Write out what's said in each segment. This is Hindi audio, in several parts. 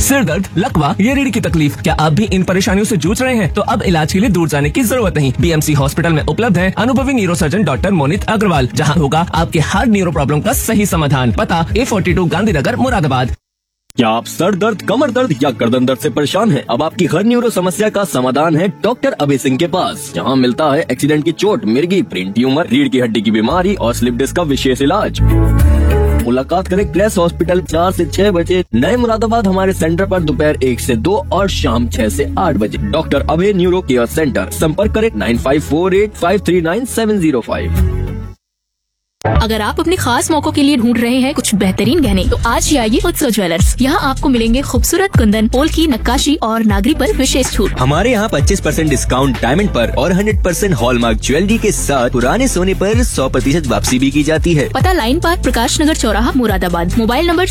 सिर दर्द, लकवा या रीढ़ की तकलीफ, क्या आप भी इन परेशानियों से जूझ रहे हैं? तो अब इलाज के लिए दूर जाने की जरूरत नहीं। बीएमसी हॉस्पिटल में उपलब्ध है अनुभवी न्यूरोसर्जन डॉक्टर मोनित अग्रवाल, जहां होगा आपके हर न्यूरो प्रॉब्लम का सही समाधान। पता A42 गांधीनगर मुरादाबाद। क्या आप सर दर्द, कमर दर्द या गर्दन दर्द से परेशान हैं? अब आपकी हर न्यूरो समस्या का समाधान है डॉक्टर अभय सिंह के पास, जहां मिलता है एक्सीडेंट की चोट, मिर्गी, ब्रेन ट्यूमर, रीढ़ की हड्डी की बीमारी और स्लिप डिस्क का विशेष इलाज। मुलाकात करें क्लेस हॉस्पिटल 4 से 6 बजे, नए मुरादाबाद हमारे सेंटर पर दोपहर 1 से 2 और शाम 6 से 8 बजे। डॉक्टर अभय न्यूरो केयर सेंटर, संपर्क करें 9548539705। अगर आप अपने खास मौकों के लिए ढूंढ रहे हैं कुछ बेहतरीन गहने, तो आज ही आइए उत्सव ज्वेलर्स। यहाँ आपको मिलेंगे खूबसूरत कुंदन, पोल की नक्काशी और नागरी पर विशेष छूट। हमारे यहाँ 25% डिस्काउंट डायमंड पर और 100% हॉलमार्क ज्वेलरी के साथ पुराने सोने पर 100% वापसी भी की जाती है। पता लाइन पार्क, प्रकाश नगर चौराहा, मुरादाबाद। Mobile number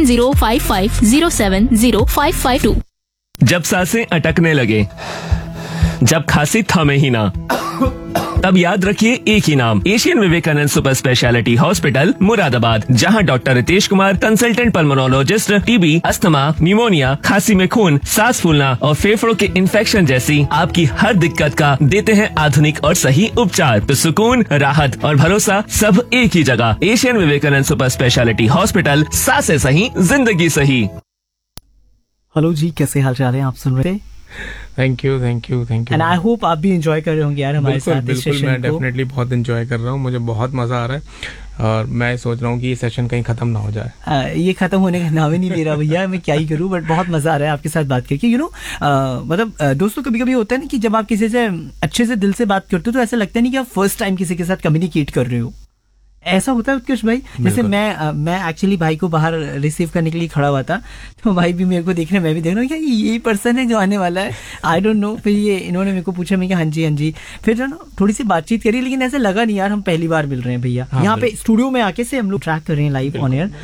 7055070552। जब सांसें अटकने लगे, जब खांसी थमे ही ना, तब याद रखिए एक ही नाम, Asian Vivekananda super speciality hospital Moradabad, जहां doctor Ritesh Kumar, consultant pulmonologist, TB, asthma, pneumonia, खांसी में खून, सांस फूलना और फेफड़ों के इन्फेक्शन जैसी आपकी हर दिक्कत का देते हैं आधुनिक और सही उपचार। तो सुकून, राहत और भरोसा सब एक ही जगह। Asian Vivekananda super speciality hospital, सांसें सही, जिंदगी सही। हेलो जी, कैसे हाल चाल है? आप सुन रहे? Thank you. And I hope आप भी एंजॉय कर रहे होंगे यार हमारे साथ इस बिल्कुल, सेशन मैं को। डेफिनेटली बहुत एंजॉय कर रहा हूँ, मुझे बहुत मजा आ रहा है और मैं सोच रहा हूँ कि ये सेशन कहीं खत्म ना हो जाए। ये खत्म होने का नाम ही नहीं ले रहा भैया, मैं क्या ही करूँ, बट बहुत मजा आ रहा है आपके साथ बात करके। मतलब दोस्तों, कभी कभी होता है ना कि जब आप किसी से अच्छे से दिल से बात करते हो तो ऐसा लगता नहीं कि आप फर्स्ट टाइम किसी के साथ कम्युनिकेट कर रहे हो। ऐसा होता है उत्कृष्ट भाई। जैसे मैं एक्चुअली भाई को बाहर रिसीव करने के लिए खड़ा हुआ था, तो भाई भी मेरे को देख रहे, मैं भी देख रहा हूँ क्या यही पर्सन है जो आने वाला है, आई डोंट नो। फिर ये इन्होंने मेरे को पूछा, मैं हाँ जी। फिर जो ना थोड़ी सी बातचीत करी, लेकिन ऐसा लगा नहीं यार हम पहली बार मिल रहे हैं भैया। यहाँ पे स्टूडियो में आके से हम लोग ट्रैक कर रहे हैं लाइव ऑन एयर।